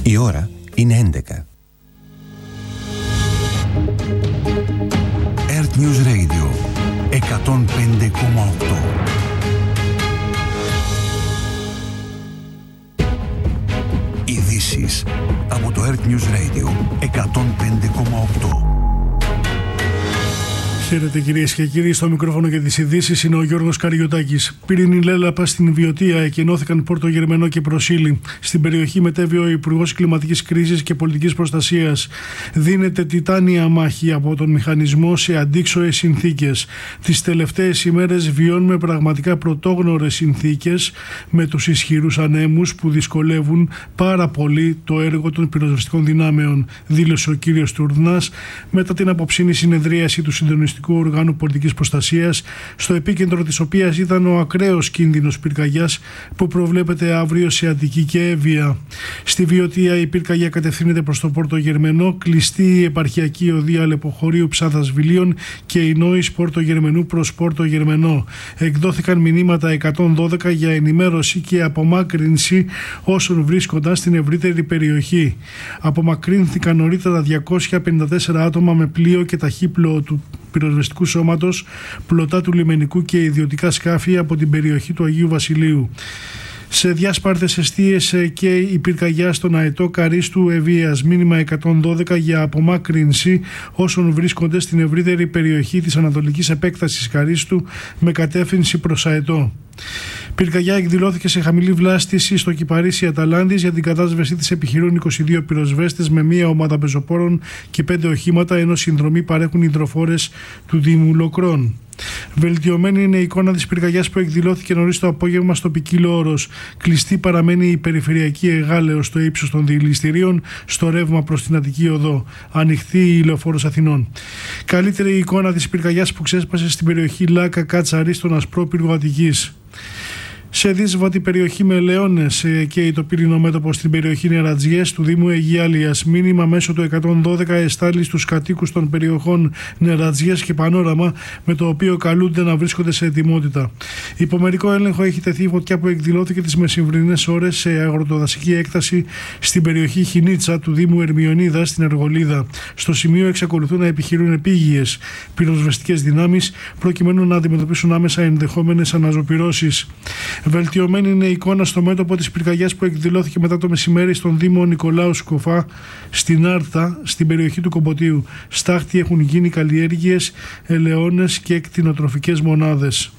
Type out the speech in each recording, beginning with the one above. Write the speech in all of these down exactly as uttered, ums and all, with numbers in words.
Η ώρα είναι έντεκα. Earth News Radio εκατόν πέντε κόμμα οκτώ. Ειδήσεις από το Earth News Radio εκατόν πέντε κόμμα οκτώ. Χαίρετε κυρίες και κύριοι, στο μικρόφωνο για τις ειδήσεις είναι ο Γιώργος Καριωτάκης. Πυρηνή λέλαπα στην Βιωτία, εκενώθηκαν Πόρτο Γερμενό και Προσήλη. Στην περιοχή μετέβη ο Υπουργός Κλιματικής Κρίσης και Πολιτικής Προστασίας. Δίνεται τιτάνια μάχη από τον μηχανισμό σε αντίξωες συνθήκες. Τις τελευταίες ημέρες βιώνουμε πραγματικά πρωτόγνωρες συνθήκες με τους ισχυρούς ανέμους που δυσκολεύουν πάρα πολύ το έργο των πυροσβεστικών δυνάμεων, δήλωσε ο κύριος Τουρνάς μετά την απόψινή συνεδρίαση του συντονιστικού Οργάνου Πολιτικής Προστασίας, στο επίκεντρο της οποίας ήταν ο ακραίος κίνδυνος πυρκαγιάς που προβλέπεται αύριο σε Αττική και Εύβοια. Στη Βιωτία η πυρκαγιά κατευθύνεται προς το Πόρτο Γερμενό, κλειστή η επαρχιακή οδεία Αλεποχωρίου Ψάθας Βιλίων και η Νόης Πόρτο Γερμενού προς Πόρτο Γερμενό. Εκδόθηκαν μηνύματα εκατόν δώδεκα για ενημέρωση και απομάκρυνση όσων βρίσκονταν στην ευρύτερη περιοχή. Απομακρύνθηκαν νωρίτερα διακόσια πενήντα τέσσερα άτομα με πλοίο και ταχύπλοο του πυροσβεστικού σώματος, πλωτά του λιμενικού και ιδιωτικά σκάφη από την περιοχή του Αγίου Βασιλείου. Σε διάσπαρτες εστίες και η πυρκαγιά στον αετό Καρίστου Ευβοίας, μήνυμα εκατόν δώδεκα για απομάκρυνση όσων βρίσκονται στην ευρύτερη περιοχή της ανατολικής επέκτασης Καρίστου με κατεύθυνση προς αετό. Πυρκαγιά εκδηλώθηκε σε χαμηλή βλάστηση στο Κυπαρίσι Αταλάντης. Για την κατάσβεση της επιχειρούν είκοσι δύο πυροσβέστες με μία ομάδα πεζοπόρων και πέντε οχήματα, ενώ συνδρομή παρέχουν υδροφόρες του Δήμου Λοκρών. Βελτιωμένη είναι η εικόνα της πυρκαγιάς που εκδηλώθηκε νωρίς το απόγευμα στο Ποικίλο Όρος. Κλειστή παραμένει η περιφερειακή Εγάλεως στο ύψος των διελιστηρίων, στο ρεύμα προς την Αττική Οδό. Ανοιχτή η Λεωφόρος Αθηνών. Καλύτερη η εικόνα της πυρκαγιάς που ξέσπασε στην περιοχή Λάκα Κάτσαρη στον Ασπρόπυργο Αττικής. Σε δύσβατη περιοχή με Ελαιώνες και το πύρινο μέτωπο στην περιοχή Νερατζιές του Δήμου Αιγιάλειας. Μήνυμα μέσω του εκατόν δώδεκα εστάλει στους κατοίκους των περιοχών Νερατζιές και Πανόραμα, με το οποίο καλούνται να βρίσκονται σε ετοιμότητα. Υπομερικό έλεγχο έχει τεθεί η φωτιά που εκδηλώθηκε τις μεσημβρινές ώρες σε αγροτοδασική έκταση στην περιοχή Χινίτσα του Δήμου Ερμιονίδα στην Εργολίδα. Στο σημείο εξακολουθούν να επιχειρούν επίγειες πυροσβεστικές δυνάμεις προκειμένου να αντιμετωπίσουν άμεσα ενδεχόμενες αναζωπυρώσεις. Βελτιωμένη είναι η εικόνα στο μέτωπο της πυρκαγιάς που εκδηλώθηκε μετά το μεσημέρι στον Δήμο Νικολάου Σκοφά στην Άρτα, στην περιοχή του Κομποτίου. Στάχτη έχουν γίνει καλλιέργειες, ελαιώνες και κτηνοτροφικές μονάδες.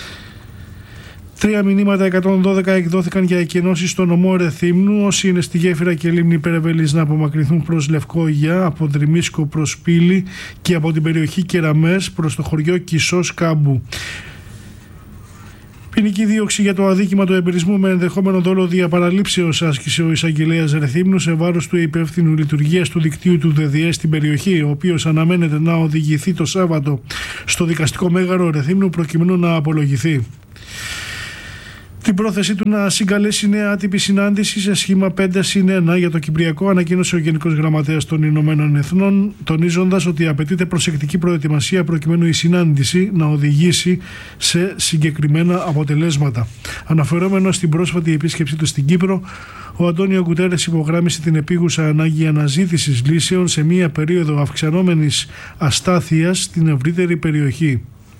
Τρία μηνύματα εκατόν δώδεκα εκδόθηκαν για εκενώσεις στο νομό Ρεθύμνου. Όσοι είναι στη γέφυρα και λίμνη Περεβέλης να απομακρυνθούν προς Λευκόγια, από Δρυμίσκο προς Πύλη και από την περιοχή Κεραμές προς το χωριό Κισός Κάμπου. Ποινική δίωξη για το αδίκημα του εμπειρισμού με ενδεχόμενο δόλο διαπαραλήψεως άσκησε ο εισαγγελέας Ρεθύμνου σε βάρος του υπεύθυνου λειτουργίας του δικτύου του ΔΔΕ στην περιοχή, ο οποίος αναμένεται να οδηγηθεί το Σάββατο στο δικαστικό μέγαρο Ρεθύμνου προκειμένου να απολογηθεί. Την πρόθεσή του να συγκαλέσει νέα άτυπη συνάντηση σε σχήμα πέντε συν ένα για το Κυπριακό ανακοίνωσε ο Γενικός Γραμματέας των Ηνωμένων Εθνών, τονίζοντας ότι απαιτείται προσεκτική προετοιμασία προκειμένου η συνάντηση να οδηγήσει σε συγκεκριμένα αποτελέσματα. Αναφερόμενο στην πρόσφατη επίσκεψή του στην Κύπρο, ο Αντώνιο Γκουτέρες υπογράμμισε την επίγουσα ανάγκη αναζήτησης λύσεων σε μία περίοδο αυξανόμενης αστάθειας στην ευρύτερη περιοχή.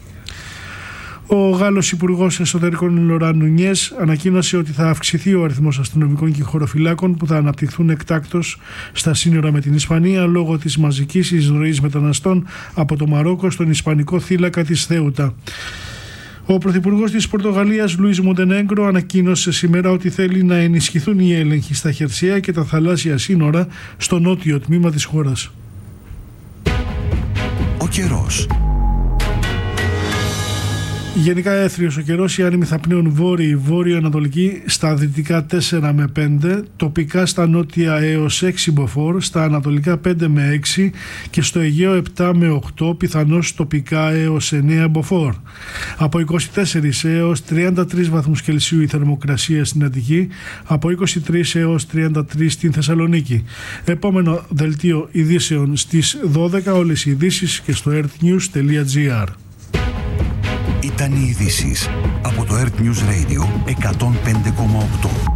Ο Γάλλος Υπουργός Εσωτερικών Λοράν Νουνιές ανακοίνωσε ότι θα αυξηθεί ο αριθμός αστυνομικών και χωροφυλάκων που θα αναπτυχθούν εκτάκτως στα σύνορα με την Ισπανία λόγω της μαζικής εισρωής μεταναστών από το Μαρόκο στον ισπανικό θύλακα της Θέουτα. Ο Πρωθυπουργός της Πορτογαλίας Λουίς Μοντενέγκρο ανακοίνωσε σήμερα ότι θέλει να ενισχυθούν οι έλεγχοι στα χερσαία και τα θαλάσσια σύνορα στο νότιο τμήμα της χώρας. Ο καιρός. Γενικά έθριος ο καιρός, οι άνεμοι θα πνέουν βόρειοι, βόρειο-ανατολική στα δυτικά τέσσερα με πέντε, τοπικά στα νότια έως έξι μποφόρ, στα ανατολικά πέντε με έξι και στο Αιγαίο επτά με οκτώ, πιθανώς τοπικά έως εννέα μποφόρ. Από είκοσι τέσσερα έως τριάντα τρεις βαθμούς Κελσίου η θερμοκρασία στην Αττική, από είκοσι τρία έως τριάντα τρία στην Θεσσαλονίκη. Επόμενο δελτίο ειδήσεων στις δώδεκα, όλες οι ειδήσεις και στο earthnews τελεία gr. Ήταν οι ειδήσεις από το Earth News Radio εκατόν πέντε κόμμα οκτώ.